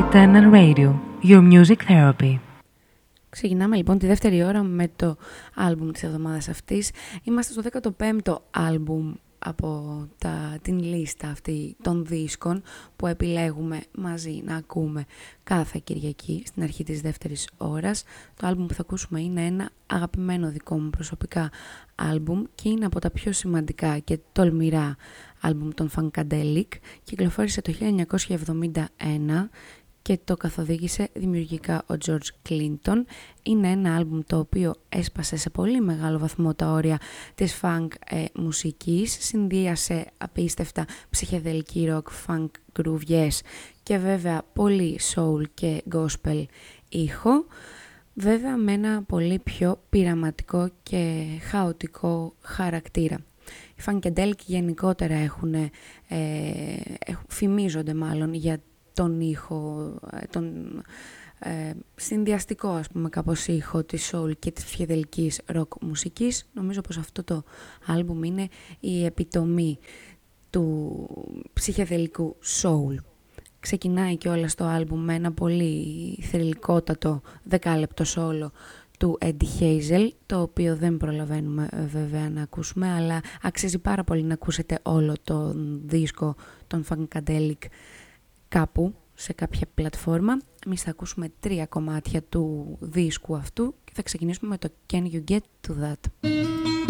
Eternal Radio, your music therapy. Ξεκινάμε λοιπόν τη δεύτερη ώρα με το άλμπουμ της εβδομάδας αυτής. Είμαστε στο 15ο άλμπουμ από την λίστα αυτή των δίσκων που επιλέγουμε μαζί να ακούμε κάθε Κυριακή στην αρχή της δεύτερης ώρας. Το άλμπουμ που θα ακούσουμε είναι ένα αγαπημένο δικό μου προσωπικά άλμπουμ και είναι από τα πιο σημαντικά και τολμηρά άλμπουμ των Funkadelic. Κυκλοφόρησε το 1971 και το καθοδήγησε δημιουργικά ο George Clinton. Είναι ένα άλμπουμ το οποίο έσπασε σε πολύ μεγάλο βαθμό τα όρια της funk μουσικής, συνδύασε απίστευτα ψυχεδελική rock, funk, groove, yes, και βέβαια πολύ soul και gospel ήχο, βέβαια με ένα πολύ πιο πειραματικό και χαοτικό χαρακτήρα. Οι Funkadelic γενικότερα φημίζονται μάλλον για τον ήχο, τον συνδυαστικό ας πούμε κάπως ήχο της soul και της ψυχεδελικής rock μουσικής. Νομίζω πως αυτό το άλμπουμ είναι η επιτομή του ψυχεδελικού soul. Ξεκινάει και όλα στο άλμπουμ με ένα πολύ θρυλικότατο 10 λεπτό solo του Eddie Hazel, το οποίο δεν προλαβαίνουμε βέβαια να ακούσουμε, αλλά αξίζει πάρα πολύ να ακούσετε όλο το δίσκο των Funkadelic κάπου σε κάποια πλατφόρμα. Εμείς θα ακούσουμε 3 κομμάτια του δίσκου αυτού και θα ξεκινήσουμε με το Can You Get To That.